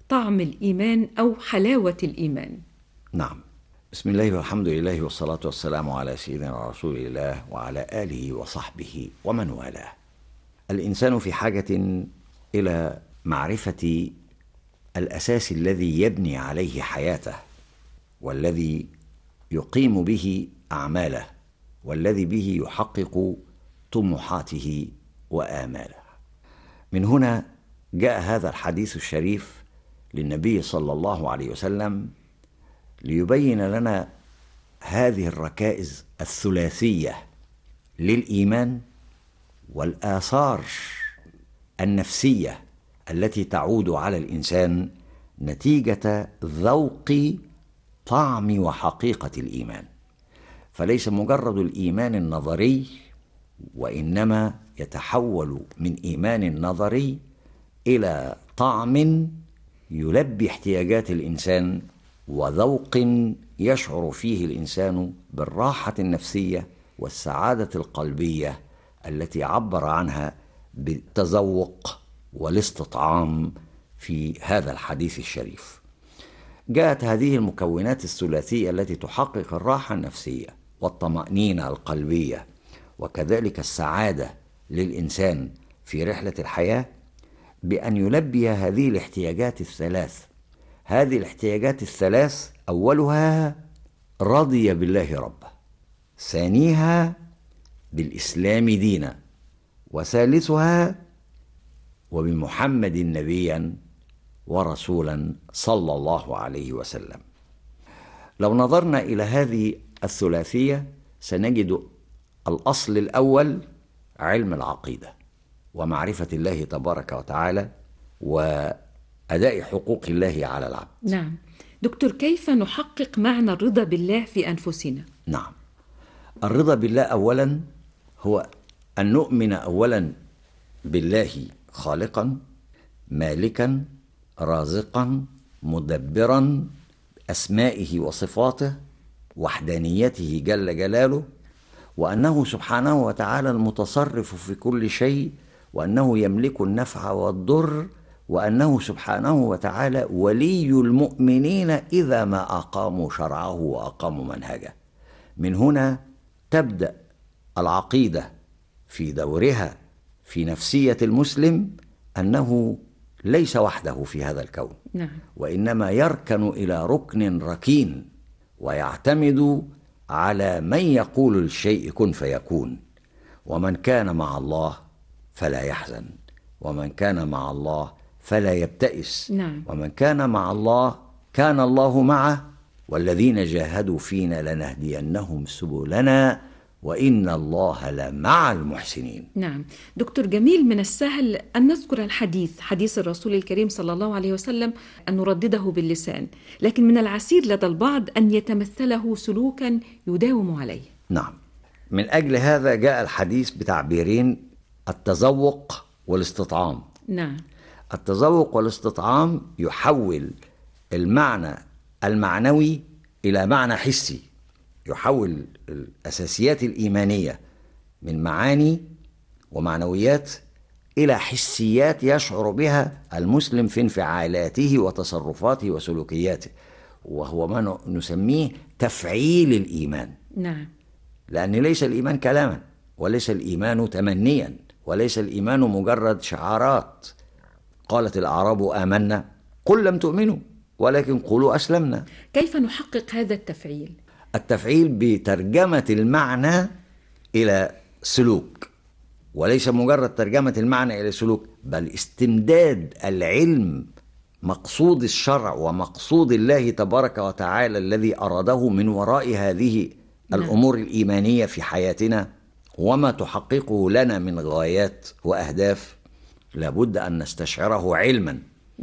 طعم الإيمان أو حلاوة الإيمان؟ نعم. بسم الله والحمد لله والصلاة والسلام على سيدنا رسول الله وعلى آله وصحبه ومن والاه. الإنسان في حاجة إلى معرفة الأساس الذي يبني عليه حياته، والذي يقيم به أعماله، والذي به يحقق طموحاته وآماله. من هنا جاء هذا الحديث الشريف للنبي صلى الله عليه وسلم ليبين لنا هذه الركائز الثلاثية للإيمان والآثار النفسية التي تعود على الإنسان نتيجة ذوق طعم وحقيقة الإيمان. فليس مجرد الإيمان النظري، وإنما يتحول من إيمان نظري إلى طعم يلبي احتياجات الإنسان، وذوق يشعر فيه الإنسان بالراحة النفسية والسعادة القلبية التي عبر عنها بالتذوق والاستطعام في هذا الحديث الشريف. جاءت هذه المكونات الثلاثية التي تحقق الراحة النفسية والطمأنينة القلبية وكذلك السعادة للإنسان في رحلة الحياة بأن يلبي هذه الاحتياجات الثلاث. هذه الاحتياجات الثلاث أولها رضي بالله ربا، ثانيها بالإسلام دينا، وثالثها وبمحمد نبيا ورسولا صلى الله عليه وسلم. لو نظرنا إلى هذه الثلاثية سنجد الأصل الأول علم العقيدة ومعرفة الله تبارك وتعالى وأداء حقوق الله على العبد. نعم دكتور، كيف نحقق معنى الرضا بالله في أنفسنا؟ نعم، الرضا بالله أولا هو أن نؤمن أولا بالله خالقا مالكا رازقا مدبرا، أسمائه وصفاته، وحدانيته جل جلاله، وأنه سبحانه وتعالى المتصرف في كل شيء، وأنه يملك النفع والضر، وأنه سبحانه وتعالى ولي المؤمنين إذا ما أقاموا شرعه وأقاموا منهجه. من هنا تبدأ العقيدة في دورها في نفسية المسلم أنه ليس وحده في هذا الكون، وإنما يركن إلى ركن ركين ويعتمد على من يقول الشيء كن فيكون. ومن كان مع الله فلا يحزن، ومن كان مع الله فلا يبتئس. ومن كان مع الله كان الله معه، والذين جاهدوا فينا لنهدينهم سبلنا وإن الله لمع المحسنين. نعم دكتور، جميل. من السهل أن نذكر الحديث، حديث الرسول الكريم صلى الله عليه وسلم، أن نردده باللسان، لكن من العسير لدى البعض أن يتمثله سلوكا يداوم عليه. نعم، من أجل هذا جاء الحديث بتعبيرين: التذوق والاستطعام. نعم، التذوق والاستطعام يحول المعنى المعنوي إلى معنى حسي، يحول الأساسيات الإيمانية من معاني ومعنويات إلى حسيات يشعر بها المسلم في انفعالاته وتصرفاته وسلوكياته، وهو ما نسميه تفعيل الإيمان. نعم، لأن ليس الإيمان كلاما، وليس الإيمان تمنيا، وليس الإيمان مجرد شعارات. قالت الأعراب آمنا قل لم تؤمنوا ولكن قولوا أسلمنا. كيف نحقق هذا التفعيل؟ التفعيل بترجمة المعنى إلى سلوك، وليس مجرد ترجمة المعنى إلى سلوك، بل استمداد العلم، مقصود الشرع ومقصود الله تبارك وتعالى الذي أراده من وراء هذه الأمور الإيمانية في حياتنا، وما تحققه لنا من غايات وأهداف. لابد أن نستشعره علما،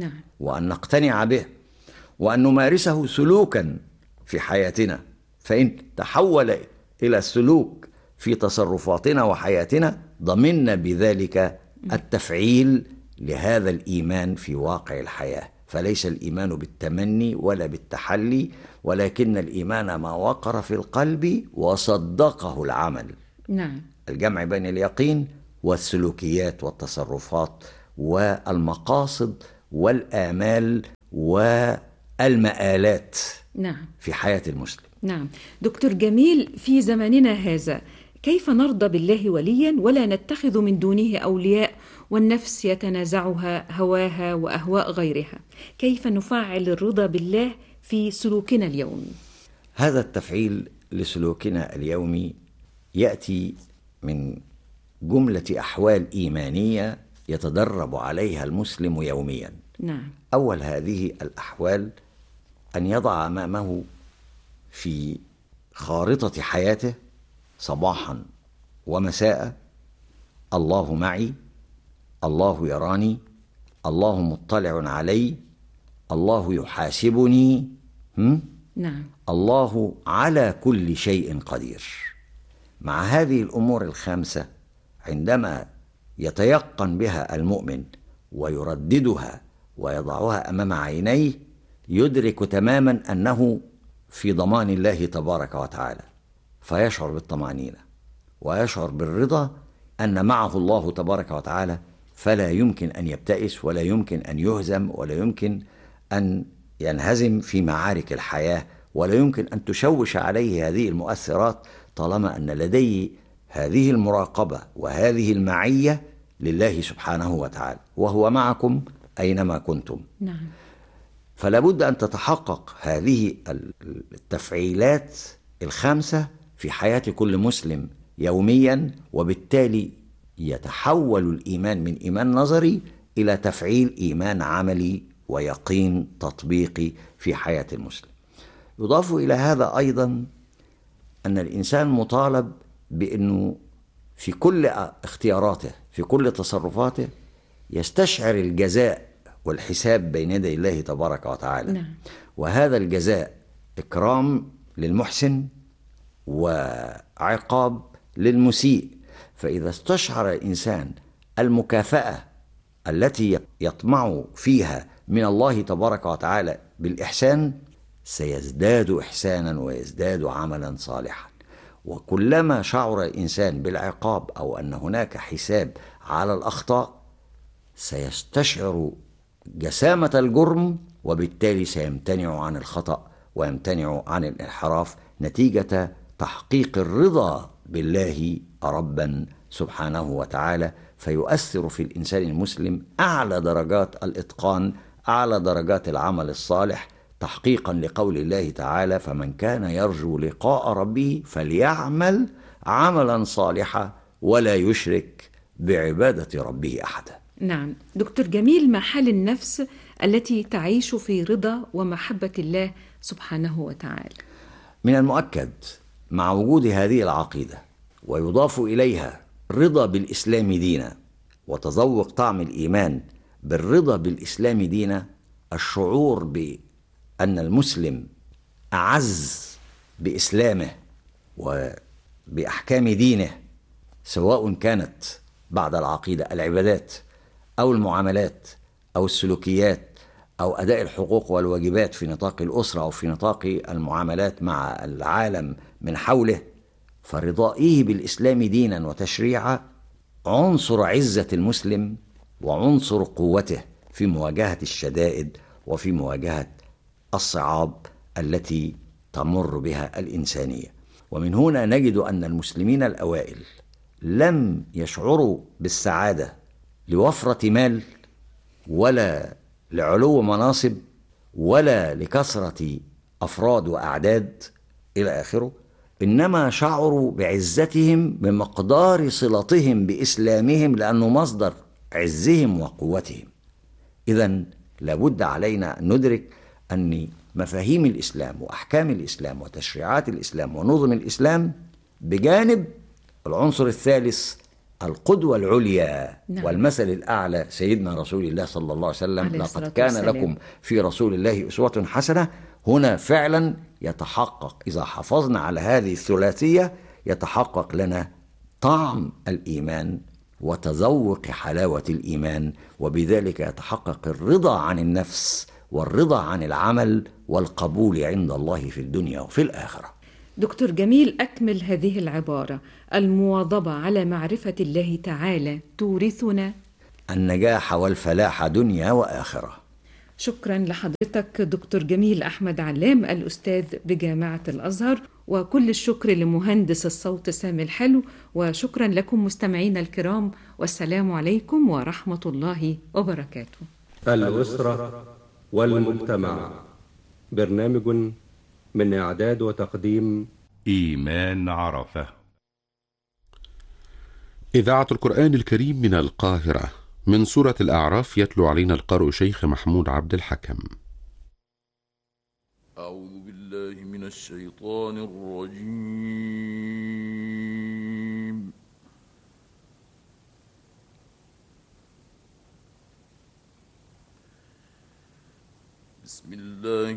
وأن نقتنع به، وأن نمارسه سلوكا في حياتنا. فإن تحول إلى السلوك في تصرفاتنا وحياتنا ضمننا بذلك التفعيل لهذا الإيمان في واقع الحياة. فليس الإيمان بالتمني ولا بالتحلي، ولكن الإيمان ما وقر في القلب وصدقه العمل. نعم، الجمع بين اليقين والسلوكيات والتصرفات والمقاصد والآمال والمآلات نعم. في حياة المسلم. نعم. دكتور جميل، في زماننا هذا كيف نرضى بالله وليا ولا نتخذ من دونه أولياء والنفس يتنازعها هواها وأهواء غيرها؟ كيف نفعل الرضا بالله في سلوكنا اليومي؟ هذا التفعيل لسلوكنا اليومي يأتي من جملة أحوال إيمانية يتدرب عليها المسلم يوميا. نعم. أول هذه الأحوال أن يضع أمامه في خارطة حياته صباحا ومساء: الله معي، الله يراني، الله مطلع علي، الله يحاسبني، نعم. الله على كل شيء قدير. مع هذه الأمور الخمسة عندما يتيقن بها المؤمن ويرددها ويضعها أمام عينيه يدرك تماما أنه في ضمان الله تبارك وتعالى، فيشعر بالطمأنينة ويشعر بالرضا أن معه الله تبارك وتعالى، فلا يمكن أن يبتئس ولا يمكن أن يهزم ولا يمكن أن ينهزم في معارك الحياة، ولا يمكن أن تشوش عليه هذه المؤثرات طالما أن لديه هذه المراقبة وهذه المعية لله سبحانه وتعالى، وهو معكم أينما كنتم. نعم. فلا بد أن تتحقق هذه التفعيلات الخمسة في حياة كل مسلم يوميا، وبالتالي يتحول الإيمان من إيمان نظري إلى تفعيل إيمان عملي ويقين تطبيقي في حياة المسلم. يضاف إلى هذا أيضا أن الإنسان مطالب بأنه في كل اختياراته في كل تصرفاته يستشعر الجزاء والحساب بين يدي الله تبارك وتعالى. نعم. وهذا الجزاء إكرام للمحسن وعقاب للمسيء. فإذا استشعر الإنسان المكافأة التي يطمع فيها من الله تبارك وتعالى بالإحسان سيزداد إحسانا ويزداد عملا صالحا. وكلما شعر الإنسان بالعقاب أو أن هناك حساب على الأخطاء سيستشعر جسامة الجرم، وبالتالي سيمتنع عن الخطأ ويمتنع عن الانحراف نتيجة تحقيق الرضا بالله ربا سبحانه وتعالى، فيؤثر في الإنسان المسلم أعلى درجات الإتقان، أعلى درجات العمل الصالح، تحقيقا لقول الله تعالى: فمن كان يرجو لقاء ربه فليعمل عملا صالحا ولا يشرك بعبادة ربه أحدا. نعم. دكتور جميل، ما حال النفس التي تعيش في رضا ومحبة الله سبحانه وتعالى؟ من المؤكد مع وجود هذه العقيدة ويضاف إليها رضا بالإسلام دينا وتذوق طعم الإيمان بالرضا بالإسلام دينا، الشعور بأن المسلم أعز بإسلامه وبأحكام دينه، سواء كانت بعد العقيدة العبادات أو المعاملات أو السلوكيات أو أداء الحقوق والواجبات في نطاق الأسرة أو في نطاق المعاملات مع العالم من حوله. فرضائه بالإسلام دينا وتشريعا عنصر عزة المسلم وعنصر قوته في مواجهة الشدائد وفي مواجهة الصعاب التي تمر بها الإنسانية. ومن هنا نجد أن المسلمين الأوائل لم يشعروا بالسعادة لوفرة مال ولا لعلو مناصب ولا لكثرة أفراد وأعداد إلى آخره، إنما شعروا بعزتهم بمقدار صلتهم بإسلامهم لأنه مصدر عزهم وقوتهم. إذن لابد علينا أن ندرك أن مفاهيم الإسلام وأحكام الإسلام وتشريعات الإسلام ونظم الإسلام بجانب العنصر الثالث القدوة العليا والمثل الأعلى سيدنا رسول الله صلى الله عليه وسلم: لقد كان لكم في رسول الله أسوة حسنة. هنا فعلا يتحقق، إذا حافظنا على هذه الثلاثية يتحقق لنا طعم الإيمان وتذوق حلاوة الإيمان، وبذلك يتحقق الرضا عن النفس والرضا عن العمل والقبول عند الله في الدنيا وفي الآخرة. دكتور جميل، أكمل هذه العبارة: المواظبة على معرفة الله تعالى تورثنا النجاح والفلاح دنيا وآخرة. شكرا لحضرتك دكتور جميل أحمد علام الأستاذ بجامعة الأزهر، وكل الشكر لمهندس الصوت سامي الحلو، وشكرا لكم مستمعينا الكرام، والسلام عليكم ورحمة الله وبركاته. الأسرة والمجتمع، برنامج من إعداد وتقديم إيمان عرفة. إذاعة القرآن الكريم من القاهرة، من سورة الأعراف يتلو علينا القارئ شيخ محمود عبد الحكم. أعوذ بالله من الشيطان الرجيم. بسم الله